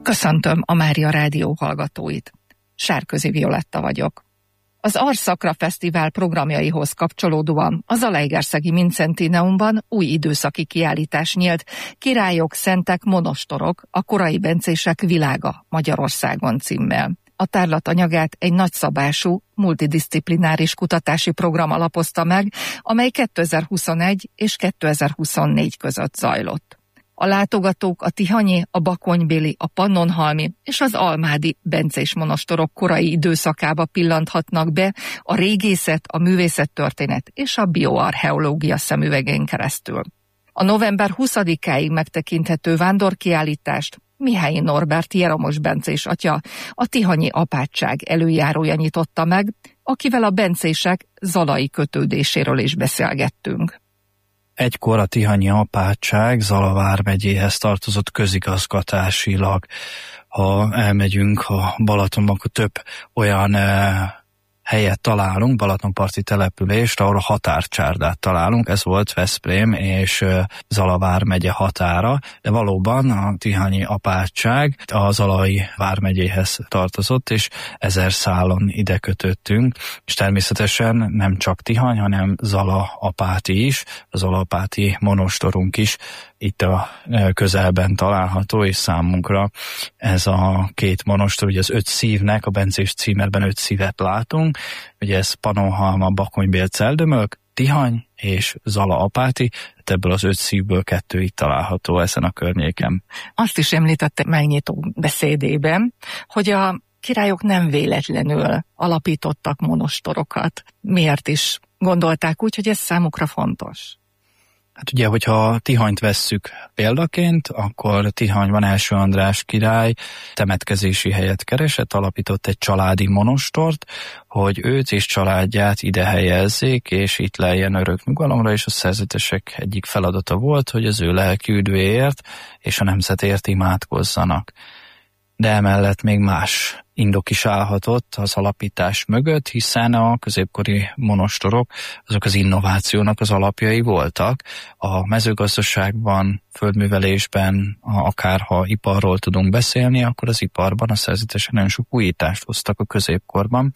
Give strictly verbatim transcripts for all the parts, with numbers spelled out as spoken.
Köszöntöm a Mária Rádió hallgatóit. Sárközi Violetta vagyok. Az Arszakra Fesztivál programjaihoz kapcsolódóan a Zalaegerszegi Mincentineumban új időszaki kiállítás nyílt, Királyok, szentek, monostorok, a korai bencések világa Magyarországon címmel. A tárlat anyagát egy nagyszabású, multidisziplináris kutatási program alapozta meg, amely kétezer-huszonegy és kétezer-huszonnégy között zajlott. A látogatók a tihanyi, a bakonybéli, a pannonhalmi és az almádi bencés monostorok korai időszakába pillanthatnak be a régészet, a művészettörténet és a bioarcheológia szemüvegén keresztül. A november huszadikáig megtekinthető vándorkiállítást Mihályi Norbert jeromos bencés atya, a tihanyi apátság előjárója nyitotta meg, akivel a bencések zalai kötődéséről is beszélgettünk. Egykor a tihanyi apátság Zala vármegyéhez tartozott közigazgatásilag. Ha elmegyünk a Balatonba, akkor több olyan eh, helyet találunk, Balatonparti települést, ahol a határcsárdát találunk. Ez volt Veszprém és eh, Zala vármegye határa, de valóban a tihanyi apátság a Zalai vármegyéhez tartozott, és ezer szálon ide kötöttünk, és természetesen nem csak Tihany, hanem Zala apáti is, az Zala apáti monostorunk is itt a közelben található, és számunkra ez a két monostor, ugye az öt szívnek, a bencés címerben öt szívet látunk, ugye ez Pannonhalma, Bakonybél, Celdömölk, Tihany és Zala apáti, ebből az öt szívből kettő itt található ezen a környéken. Azt is említette megnyitó beszédében, hogy a királyok nem véletlenül alapítottak monostorokat. Miért is gondolták úgy, hogy ez számukra fontos? Hát ugye, hogyha Tihanyt vesszük példaként, akkor Tihanyban első András király temetkezési helyet keresett, alapított egy családi monostort, hogy őt és családját ide helyezzék, és itt leljen örök nyugalomra, és a szerzetesek egyik feladata volt, hogy az ő lelki üdvéért és a nemzetért imádkozzanak. De emellett még más indok is állhatott az alapítás mögött, hiszen a középkori monostorok azok az innovációnak az alapjai voltak. A mezőgazdaságban, földművelésben, akár ha iparról tudunk beszélni, akkor az iparban a szerzetesek nagyon sok újítást hoztak a középkorban,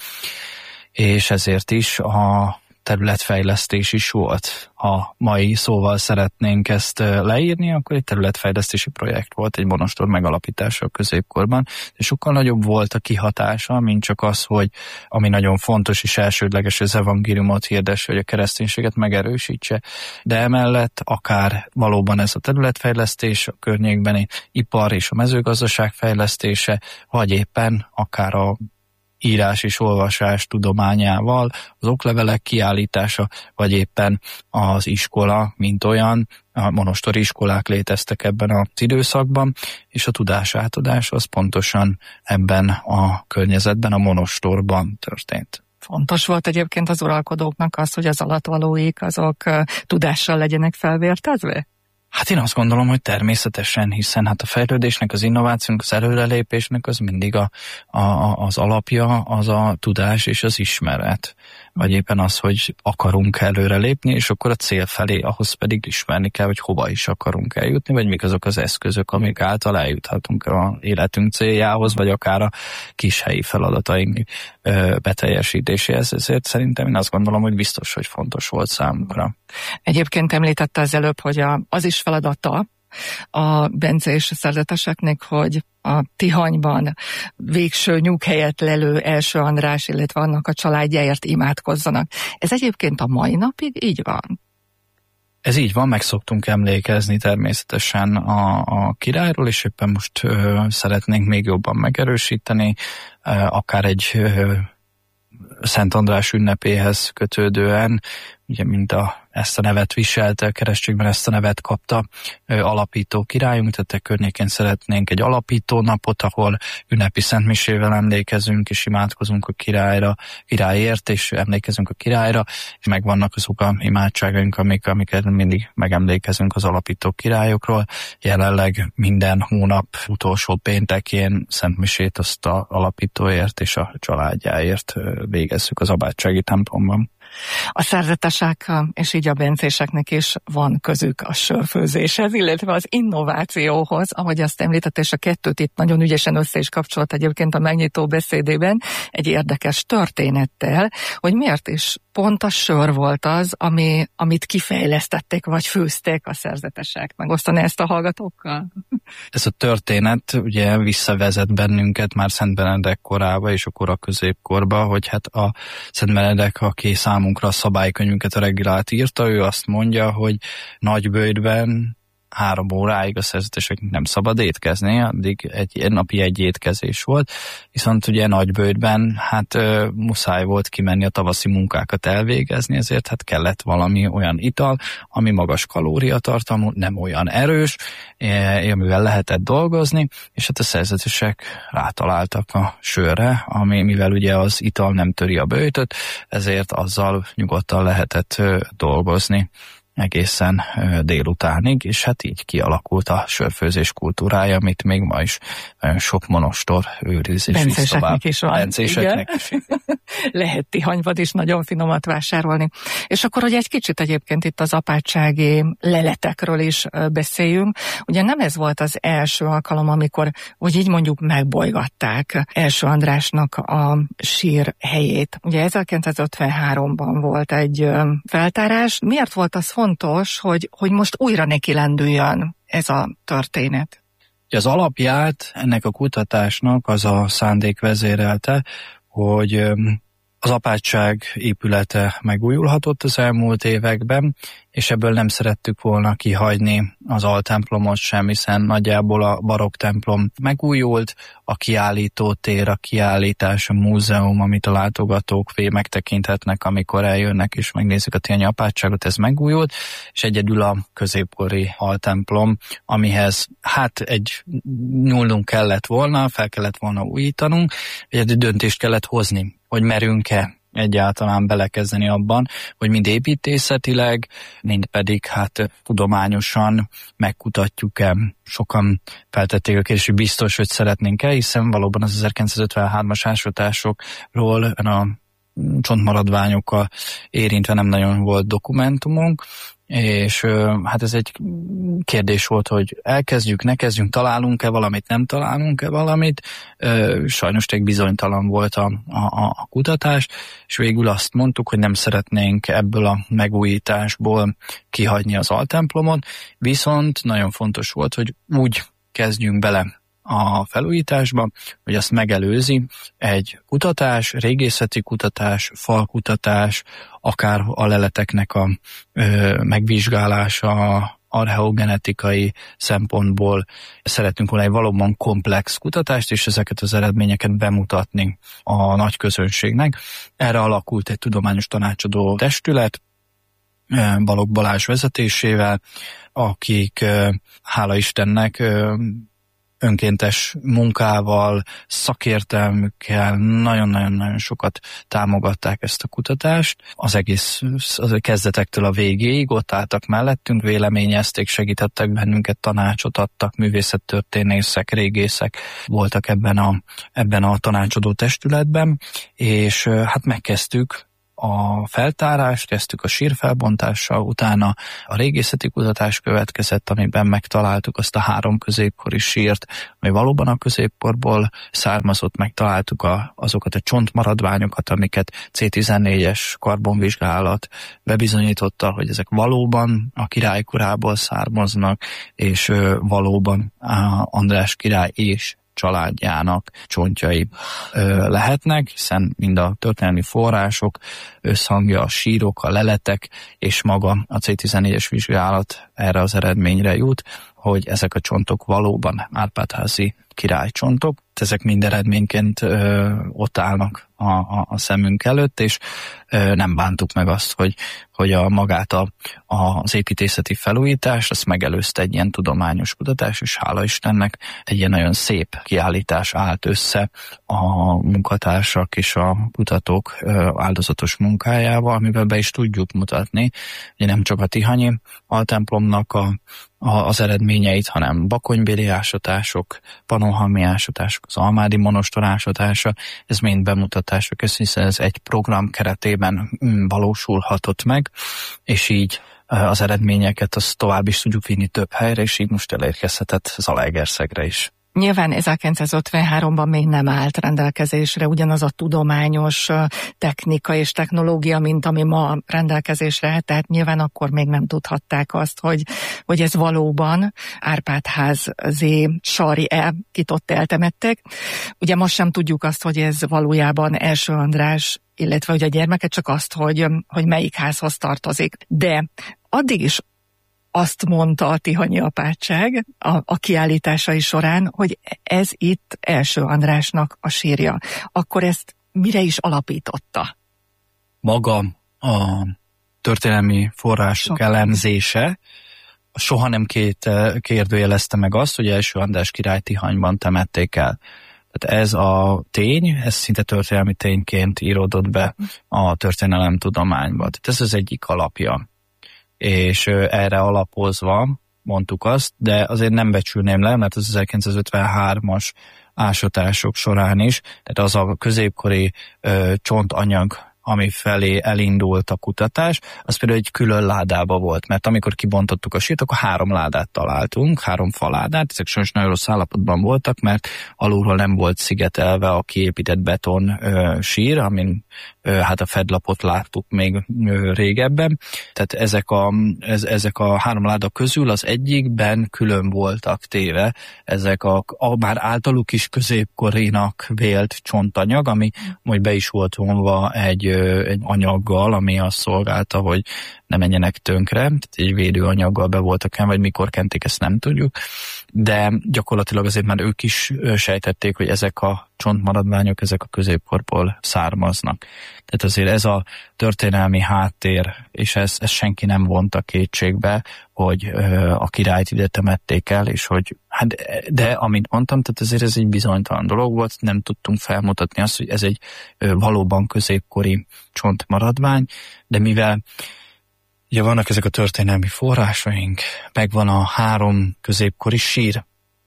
és ezért is a területfejlesztés is volt. Ha mai szóval szeretnénk ezt leírni, akkor egy területfejlesztési projekt volt, egy monostor megalapítása a középkorban, de sokkal nagyobb volt a kihatása, mint csak az, hogy ami nagyon fontos és elsődleges, az evangéliumot hirdesse, hogy a kereszténységet megerősítse, de emellett akár valóban ez a területfejlesztés, a környékbeni ipar és a mezőgazdaság fejlesztése, vagy éppen akár a írás és olvasás tudományával, az oklevelek kiállítása, vagy éppen az iskola, mint olyan, a monostori iskolák léteztek ebben az időszakban, és a tudás átadás az pontosan ebben a környezetben, a monostorban történt. Fontos volt egyébként az uralkodóknak az, hogy az alattvalóik azok tudással legyenek felvértezve? Hát én azt gondolom, hogy természetesen, hiszen hát a fejlődésnek, az innovációnak, az előrelépésnek az mindig a, a, az alapja, az a tudás és az ismeret. Vagy éppen az, hogy akarunk előrelépni, és akkor a cél felé, ahhoz pedig ismerni kell, hogy hova is akarunk eljutni, vagy mik azok az eszközök, amik által eljuthatunk a életünk céljához, vagy akár a kis helyi feladataink beteljesítéséhez. Ezért szerintem én azt gondolom, hogy biztos, hogy fontos volt számukra. Egyébként említette az előbb, hogy a, az is feladata a bencés szerzeteseknek, hogy a Tihanyban végső nyughelyet lelő első András, illetve annak a családjáért imádkozzanak. Ez egyébként a mai napig így van? Ez így van, meg szoktunk emlékezni természetesen a, a királyról, és éppen most ö, szeretnénk még jobban megerősíteni, ö, akár egy ö, Szent András ünnepéhez kötődően, ugye mint a, ezt a nevet viselte, a keresztségben ezt a nevet kapta ö, alapító királyunk, tehát a környékén szeretnénk egy alapító napot, ahol ünnepi szentmisével emlékezünk, és imádkozunk a királyra, királyért, és emlékezünk a királyra, és megvannak azok a imádságaink, amik, amiket mindig megemlékezünk az alapító királyokról. Jelenleg minden hónap utolsó péntekén szentmisét azt a alapítóért és a családjáért végezzük az apátsági templomban. A szerzetesek és így a bencéseknek is van közük a sörfőzéshez, illetve az innovációhoz, ahogy azt említett, és a kettőt itt nagyon ügyesen össze is kapcsolt egyébként a megnyitó beszédében egy érdekes történettel, hogy miért is pont a sör volt az, ami, amit kifejlesztették, vagy főzték a szerzetesek. Megosztani ezt a hallgatókkal? Ez a történet ugye visszavezet bennünket már Szent Benedek korába és a kora középkorba, hogy hát a Szent Benedek, aki számunkra a szabálykönyvünket, a regilát írta, ő azt mondja, hogy Nagyböjtben három óráig a szerzeteseknek nem szabad étkezni, addig egy napi egy étkezés volt, viszont ugye Nagyböjtben hát ö, muszáj volt kimenni a tavaszi munkákat elvégezni, ezért hát kellett valami olyan ital, ami magas kalóriatartalmú, nem olyan erős, é, amivel lehetett dolgozni, és hát a szerzetesek rátaláltak a sörre, ami mivel ugye az ital nem töri a böjtöt, ezért azzal nyugodtan lehetett ö, dolgozni egészen délutánig, és hát így kialakult a sörfőzés kultúrája, amit még ma is nagyon sok monostor őriz, és visz tovább. Is van. Bencéseknek is. Lehet tihanyvad is nagyon finomat vásárolni. És akkor, hogy egy kicsit egyébként itt az apátsági leletekről is beszéljünk. Ugye nem ez volt az első alkalom, amikor, hogy így mondjuk megbolygatták Első Andrásnak a sír helyét. Ugye ezerkilencszázötvenháromban volt egy feltárás. Miért volt az fontos, hogy, hogy most újra neki lendüljön ez a történet? Az alapját ennek a kutatásnak az a szándék vezérelte, hogy az apátság épülete megújulhatott az elmúlt években, és ebből nem szerettük volna kihagyni az altemplomot sem, hiszen nagyjából a barokk templom megújult, a kiállítótér, a kiállítás, a múzeum, amit a látogatók megtekinthetnek, amikor eljönnek és megnézik a tihanyi apátságot, ez megújult, és egyedül a középkori altemplom, amihez hát egy nyúlnunk kellett volna, fel kellett volna újítanunk, egy döntést kellett hozni, hogy merünk-e egyáltalán belekezdeni abban, hogy mind építészetileg, mind pedig hát tudományosan megkutatjuk-e. Sokan feltették a kérdést, hogy biztos, hogy szeretnénk-e, hiszen valóban az ezerkilencszázötvenhármas ásatásokról a csontmaradványokkal érintve nem nagyon volt dokumentumunk, és hát ez egy kérdés volt, hogy elkezdjük, ne kezdjünk, találunk-e valamit, nem találunk-e valamit. Sajnos tényleg bizonytalan volt a, a, a kutatás, és végül azt mondtuk, hogy nem szeretnénk ebből a megújításból kihagyni az altemplomot, viszont nagyon fontos volt, hogy úgy kezdjünk bele a felújításba, hogy azt megelőzi egy kutatás, régészeti kutatás, falkutatás, akár a leleteknek a ö, megvizsgálása, archeogenetikai szempontból. Szeretünk volna egy valóban komplex kutatást, és ezeket az eredményeket bemutatni a nagy közönségnek. Erre alakult egy tudományos tanácsadó testület, Balogh Balázs vezetésével, akik hála Istennek önkéntes munkával, szakértelmükkel nagyon-nagyon-nagyon sokat támogatták ezt a kutatást. Az egész az kezdetektől a végéig ott álltak mellettünk, véleményezték, segítettek bennünket, tanácsot adtak, művészettörténészek, régészek voltak ebben a, ebben a tanácsadó testületben, és hát megkezdtük a feltárást, kezdtük a sírfelbontással, utána a régészeti kutatás következett, amiben megtaláltuk azt a három középkori sírt, ami valóban a középkorból származott, megtaláltuk a, azokat a csontmaradványokat, amiket cé tizennégyes karbonvizsgálat bebizonyította, hogy ezek valóban a királykorából származnak, és valóban András király és családjának csontjai ö, lehetnek, hiszen mind a történelmi források összhangja, a sírok, a leletek és maga a cé tizennégyes vizsgálat erre az eredményre jut, hogy ezek a csontok valóban Árpád-házi királycsontok. Ezek mind eredményként ö, ott állnak a, a, a szemünk előtt, és ö, nem bántuk meg azt, hogy, hogy a magát a, a, az építészeti felújítás, azt megelőzte egy ilyen tudományos kutatás, és hála Istennek egy ilyen nagyon szép kiállítás állt össze a munkatársak és a kutatók ö, áldozatos munkájával, amivel be is tudjuk mutatni, hogy nem csak a tihanyi altemplomnak a az eredményeit, hanem bakonybéli ásatások, pannonhalmi ásatások, az almádi monostor ásatása, ez mind bemutatások, hiszen ez egy program keretében valósulhatott meg, és így az eredményeket azt tovább is tudjuk vinni több helyre, és így most elérkezhetett Zalaegerszegre is. Nyilván ezerkilencszázötvenháromban még nem állt rendelkezésre ugyanaz a tudományos technika és technológia, mint ami ma rendelkezésre áll, tehát nyilván akkor még nem tudhatták azt, hogy, hogy ez valóban Árpád-ház zé sarj-e, kit ott eltemettek. Ugye most sem tudjuk azt, hogy ez valójában Első András, illetve hogy a gyermeke, csak azt, hogy, hogy melyik házhoz tartozik. De addig is azt mondta a tihanyi apátság a, a kiállításai során, hogy ez itt Első Andrásnak a sírja. Akkor ezt mire is alapította? Maga a történelmi források Sok. elemzése soha nem két, kérdőjelezte meg azt, hogy Első András király Tihanyban temették el. Tehát ez a tény, ez szinte történelmi tényként íródott be a történelemtudományba. Tehát ez az egyik alapja. És erre alapozva mondtuk azt, de azért nem becsülném le, mert az ezerkilencszázötvenhármas ásatások során is, tehát az a középkori ö, csontanyag, ami felé elindult a kutatás, az például egy külön ládába volt, mert amikor kibontottuk a sírt, akkor három ládát találtunk, három faládát, ezek sajnos nagyon rossz állapotban voltak, mert alulról nem volt szigetelve a kiépített beton ö, sír, amin ö, hát a fedlapot láttuk még ö, régebben, tehát ezek a, ez, ezek a három láda közül az egyikben külön voltak téve ezek a, a már általuk is középkorinak vélt csontanyag, ami majd be is volt vonva egy egy anyaggal, ami azt szolgálta, hogy ne menjenek tönkre, tehát egy védőanyaggal be voltak el, vagy mikor kenték, ezt nem tudjuk, de gyakorlatilag azért már ők is sejtették, hogy ezek a csontmaradványok, ezek a középkorból származnak. Tehát azért ez a történelmi háttér, és ezt ez senki nem vonta kétségbe, hogy a királyt ide temették el, és hogy, hát, de amint mondtam, tehát azért ez egy bizonytalan dolog volt, nem tudtunk felmutatni azt, hogy ez egy valóban középkori csontmaradvány, de mivel ugye vannak ezek a történelmi forrásaink, megvan a három középkori sír,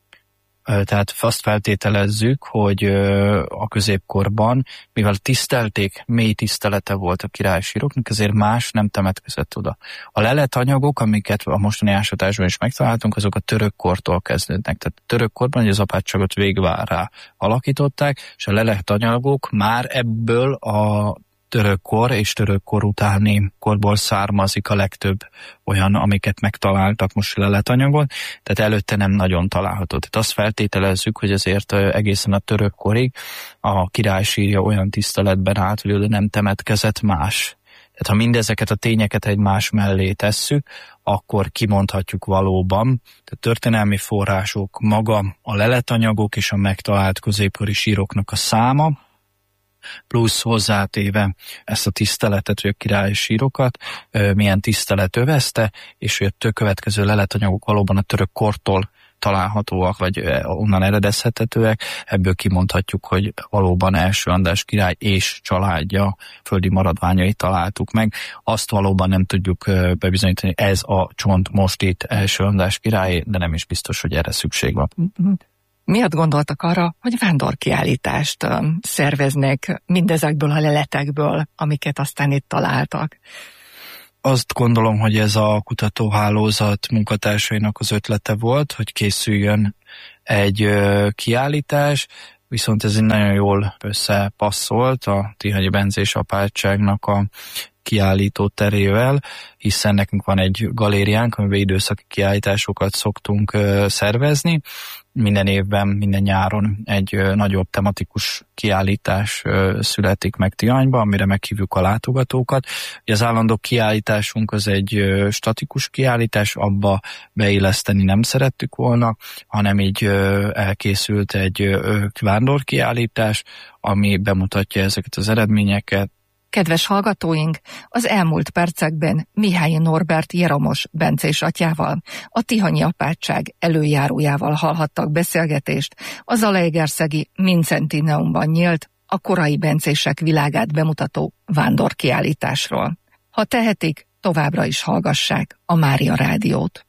tehát azt feltételezzük, hogy a középkorban, mivel tisztelték, mély tisztelete volt a királysíroknak, ezért más nem temetkezett oda. A leletanyagok, amiket a mostani ásatásban is megtaláltunk, azok a török kortól kezdődnek. Tehát a török korban az apátságot végvárrá alakították, és a leletanyagok már ebből a török kor és török kor utáni korból származik a legtöbb olyan, amiket megtaláltak most leletanyagot, tehát előtte nem nagyon található. Tehát azt feltételezzük, hogy azért egészen a török korig a király sírja olyan tiszteletben állt, hogy oda nem temetkezett más. Tehát ha mindezeket a tényeket egymás mellé tesszük, akkor kimondhatjuk valóban, tehát történelmi források, maga a leletanyagok és a megtalált középkori síroknak a száma, plusz hozzátéve ezt a tiszteletet, hogy a királyi sírokat milyen tisztelet övezte, és hogy a következő leletanyagok valóban a török kortól találhatóak, vagy onnan eredezhetőek, ebből kimondhatjuk, hogy valóban Első András király és családja földi maradványait találtuk meg. Azt valóban nem tudjuk bebizonyítani, ez a csont most itt Első András király, de nem is biztos, hogy erre szükség van. Miért gondoltak arra, hogy vándorkiállítást szerveznek mindezekből a leletekből, amiket aztán itt találtak? Azt gondolom, hogy ez a kutatóhálózat munkatársainak az ötlete volt, hogy készüljön egy kiállítás, viszont ez nagyon jól összepasszolt a Tihanyi Bencés apátságnak a kiállító terével, hiszen nekünk van egy galériánk, amiben időszaki kiállításokat szoktunk szervezni. Minden évben, minden nyáron egy nagyobb tematikus kiállítás születik meg Tihanyba, amire meghívjuk a látogatókat. Az állandó kiállításunk az egy statikus kiállítás, abba beilleszteni nem szerettük volna, hanem így elkészült egy vándorkiállítás, ami bemutatja ezeket az eredményeket. Kedves hallgatóink, az elmúlt percekben Mihályi Norbert Jeromos bencés atyával, a Tihanyi apátság előjárójával hallhattak beszélgetést a zalaegerszegi Mincentineumban nyílt, a korai bencések világát bemutató vándorkiállításról. Ha tehetik, továbbra is hallgassák a Mária Rádiót.